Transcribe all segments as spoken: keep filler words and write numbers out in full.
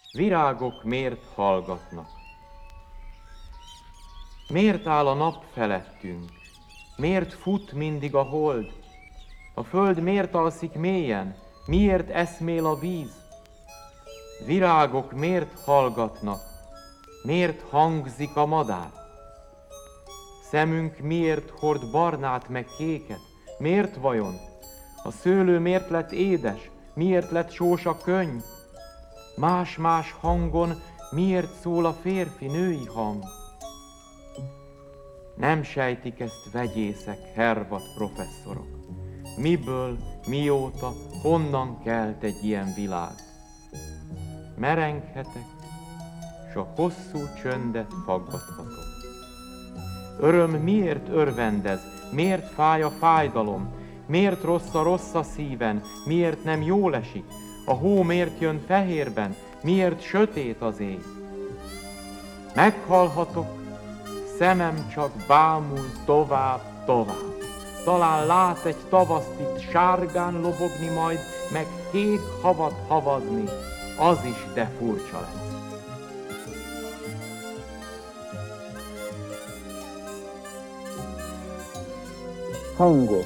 Virágok miért hallgatnak? Miért áll a nap felettünk? Miért fut mindig a hold? A föld miért alszik mélyen? Miért eszmél a víz? Virágok miért hallgatnak? Miért hangzik a madár? Szemünk miért hord barnát meg kéket? Miért vajon? A szőlő miért lett édes? Miért lett sós a könny? Más-más hangon miért szól a férfi-női hang? Nem sejtik ezt vegyészek, Hervat professzorok. Miből, mióta, honnan kelt egy ilyen világ? Merenghetek, s a hosszú csöndet faggathatom. Öröm miért örvendez, miért fáj a fájdalom, miért rossz a rossz a szíven, miért nem jól esik, a hó miért jön fehérben, miért sötét az ég? Meghalhatok, szemem csak bámul tovább, tovább. Talán lát egy tavaszt itt sárgán lobogni majd, meg kék havat havazni, az is de furcsa lesz. Hangok.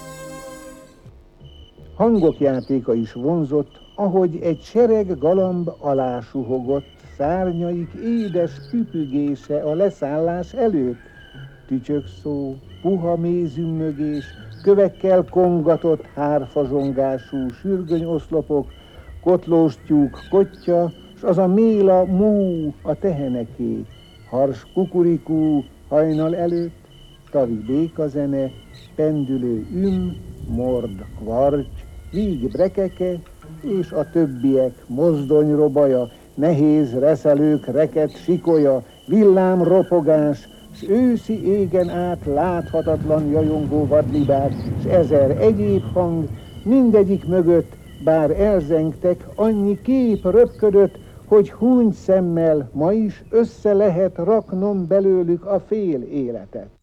Hangok játéka is vonzott, ahogy egy sereg galamb alá suhogott, szárnyaik édes püpügése a leszállás előtt. Tücsökszó, puha mézümmögés, kövekkel kongatott hárfazsongású sürgönyoszlopok, kotlós tyúk kottya, s az a méla mú a teheneké, hars kukurikú hajnal előtt, tavi békazene, pendülő üm, mord kvarcs, víg brekeke, és a többiek mozdonyrobaja, nehéz reszelők reket sikolya, villám ropogás, s őszi égen át láthatatlan jajongó vadlibák, s ezer egyéb hang, mindegyik mögött, bár elzengtek, annyi kép röpködött, hogy húny szemmel ma is össze lehet raknom belőlük a fél életet.